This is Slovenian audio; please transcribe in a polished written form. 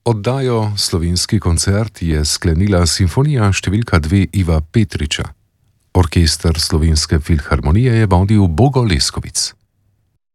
Oddajo Slovenski koncert je sklenila simfonija številka 2 Iva Petriča. Orkester Slovenske filharmonije je vodil Bogo Leskovic.